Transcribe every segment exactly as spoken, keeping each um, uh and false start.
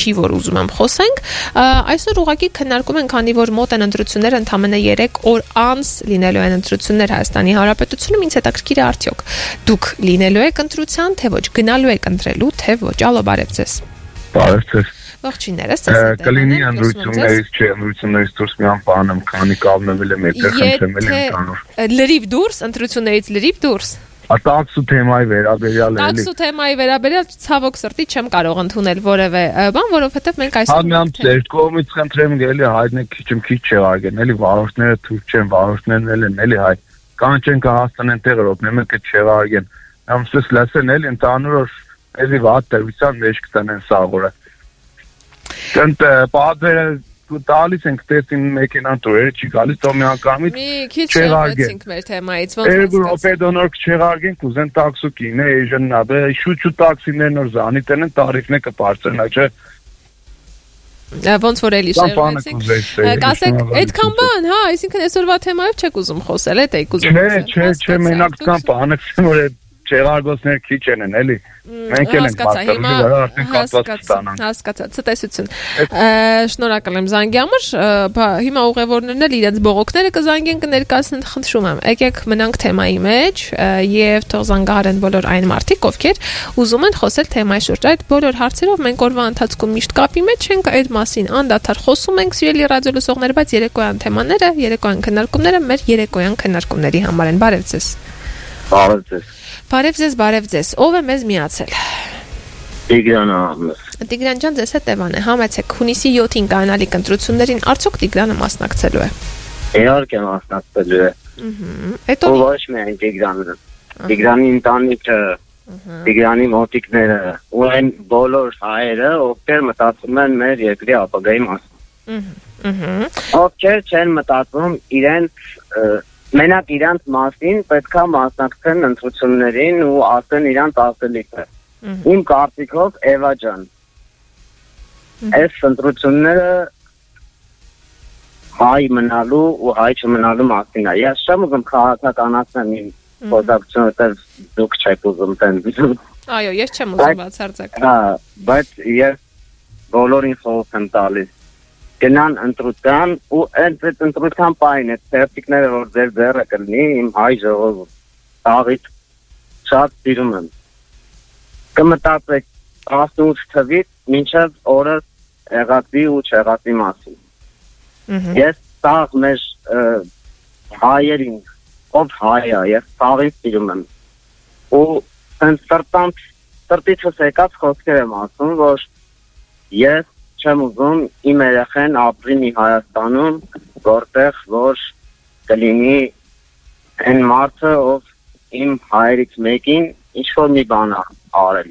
չի, որ ուզում եմ խոսենք, այսօր ուղղակի քննարկում ենք, քանի որ մոտ են ընտրությունները, ընդամենը երեք օր անց լինելու են ընտրություններ Հայաստանի Հանրապետությունում, ինձ հետաքրքիր է արդյոք դուք լինելու եք ընտրության, թե ոչ, գնալու եք ընտրելու, թե ոչ, ալո, բարև ձեզ։ Բարև ձեզ։ Ողջույններս, ձեզ հետ եմ։ Կլինի ընտրություններից, չէ, ընտրություններից դուրս մի բան եմ, քանի կազմվել եմ այդտեղ, խնդրել եմ կանոր։ Լրիվ դուրս, ընտրություններից լրիվ դուրս։ Տաքսու թեմայի վերաբերյալ էլի։ Տաքսու թեմայի վերաբերյալ ցավոք սրտի չեմ կարող ընդունել որևէ բան, որովհետև մենք այսօր Համ ձեր կողմից խնդրեմ էլի հայտնեք քիչ-քիչ չեղարկեն, էլի վարորդները թուրք չեն, վարորդներն էլ են էլի հայ։ Կանչեն կհասցնեն տեղը օգնեն, մեկ չեղարկեն։ Ամսից լսեն էլի ընդհանուր էլի վատ դերության մեջ կտնեն սաղորը։ Դենտ պատվերը տալիս ենք տեսին մեքենան տուրերը չի գալիս તો մի անգամից մի քիչ շեղացինք մեր թեմայից ոնց է օպեդոնոր չեղարկեն կուզեն տաքսու կինե էժանա բե շուչու տաքսիներն որ զանի տենեն տարիֆն է կբարձրանա չէ ոնց որ էլի շեղացինք կասեք այդքան բան հա այսինքն այսօրվա թեմայով չեք ուզում խոսել էդ եք ուզում չէ չէ չէ մենակ կան բանексն որ չեղարկոսներ քիչ են էլի մենք էլ ենք պատկերելի վրա արդեն կապված ստանանք հասկացա ցտեսություն շնորհակալ եմ զանգի համար հիմա ուղևորներն էլ իրենց բողոքները կզանգեն կներկայացնեն խնդրում եմ եկեք մնանք թեմայի մեջ եւ թող զանգահարեն բոլոր այն մարդիկ ովքեր ուզում են խոսել թեմայի շուրջ այդ բոլոր հարցերով մենք օրվա ընթացքում միշտ կապի մեջ ենք այդ մասին անդադար խոսում ենք սիրելի ռադիո լսողներ բայց երեկոյան թեմաները երեկոյան քննարկումները մեր երեկոյան քննարկումների համար են բարև ձեզ բարև ձեզ Բարև ձեզ, բարև ձեզ։ Ով է մեզ միացել։ Տիգրան Ահմեդ։ Տիգրան ջան, ձեզ հետ Էվան է։ Համեցեք հունիսի յոթին կանալիք ընտրություններին, արդյոք Տիգրանը մասնակցելու է։ Իհարկե մասնակցելու է։ Ահա։ Հետո ոչ միայն Տիգրանը։ Տիգրանի ընտանիքը, Տիգրանի մոտիկները, ու այն բոլոր հայերը, ովքեր մտածում են մեր երկրի ապագայի մասին։ Ահա։ Ովքեր չեն մտածում իրենց Մենակ իրանց մասին պետք է մասնակցեն ընտրություններին ու ասեն իրանց ասելիքը։ Իմ կարծիքով Էվա ջան։ Այս ընտրությունները հայ մնալու ու հայ չմնալու մասին է։ Ես չեմ ուզում քաղաքականացնել իմ խոսակցությունը, որտեղ դուք չեք ուզում տենց։ Այո, ես չեմ ուզում բացարձակ։ Հա, բայց ես բոլորին խորհուրդ եմ տալիս գնան ընտրության ու այդ ընտրության պայն այդ տերտիկները որ ձեր ձեռը կլինի իմ հայ ժողովուրդ աղիտ շատ սիրում եմ կմտածեք տասնութ թվից մինչև օրը եղածի ու չեղածի մասին ես տաղ մեր հայերին ով հայ է ես տաղին սիրում եմ ու հենց սրտանց սրտիցս եկած խոսքեր եմ ասում որ ես չեմ ուզում իմ երեխեն ապրի մի Հայաստանում, որտեղ որ կլինի այն մարդը, ով իմ հայրից մեկին ինչ-որ մի բան արել։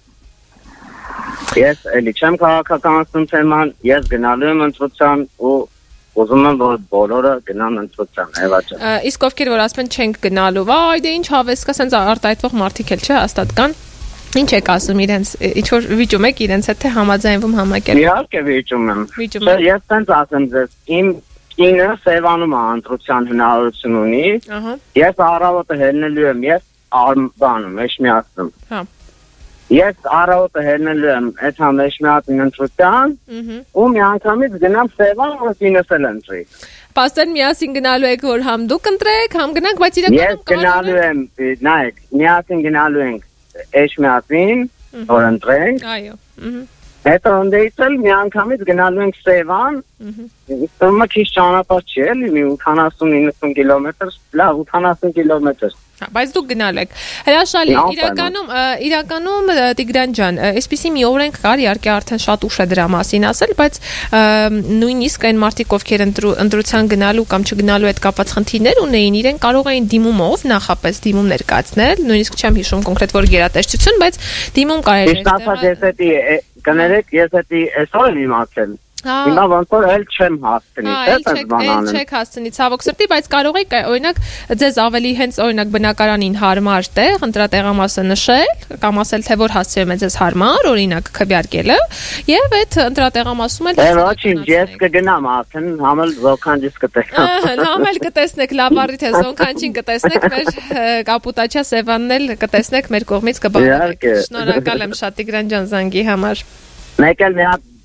Ես էլի չեմ քաղաքականացնում թեման, ես գնալու եմ ընտրության ու ուզում եմ, որ բոլորը գնան ընտրության, Էվա ջան։ Իսկ ովքեր որ ասում են չենք գնալու, վայ, դե ինչ հավես կա, սենց արտահայտվող մարդիկ էլ չէ, հաստատ կան։ Ինչ եք ասում իրենց, ինչ որ վիճում եք իրենց հետ թե համաձայնվում համակերպ։ Իհարկե վիճում եմ։ Ես տենց ասեմ ձեզ, իմ կինը Սևանում ընտրության հնարավորություն ունի։ Ես առավոտը հելնելու եմ, ես բանում, Էջմիածնում։ Հա։ Ես առավոտը հելնելու եմ այդ համ Էջմիածին ընտրության, ու մի անգամից գնամ Սևան, որ կինս էլ ընտրի։ Պաստեն միասին գնալու եք, որ համ դուք ընտրեք, համ գնանք, բայց իրականում Ես գնալու եմ, նայեք, միասին գնալու ենք Էջմիածին, որ ընտրենք։ Այո։ Հետո ընդդից էլ մի անգամից գնալու ենք Սևան, ըմը քիչ ճանապարհ չի էլի, մի ութանասուն իննսուն կիլոմետր, լավ ութանասուն կիլոմետր։ Բայց դուք գնալ եք։ Հրաշալի, իրականում, իրականում Տիգրան ջան, այսպիսի մի օրենք կար, իհարկե արդեն շատ ուշ է դրա մասին ասել, բայց նույնիսկ այն մարդիկ, ովքեր ընտրության գնալու կամ չգնալու հետ կապված խնդիրներ ունեին, իրեն կարող էին դիմումով նախապես դիմում ներկայացնել, նույնիսկ չեմ հիշում կոնկրետ որ գերատեսչություն, բայց դիմում կարելի է կներեք, ես էդի այսօր եմ իմացել։ Հիմա ոնց որ էլ չեմ հասցնի, չէ՞, այլ չեք հասցնի, ցավոք սրտի, բայց կարող եք օրինակ ձեզ ավելի հենց օրինակ բնակարանին հարմար տեղ, ընտրատեղամասը նշել, կամ ասել թե որ հասցրել եմ ձեզ հարմար, օրինակ քվեարկելը, եւ այդ ընտրատեղամասում էլ Ոչինչ, ես կգնամ արդեն, համել զոքանջից կտեսնեմ։ Ահա, համել կտեսնեք, լավարի թե զոքանջին կտեսնեք, մեր Կապուտաչա Սևանն էլ կտեսնեք մեր կողմից կբանվեք։ Շնորհակալ եմ շատ Տիգրան ջան զանգի համար։ Մեկ էլ մի հատ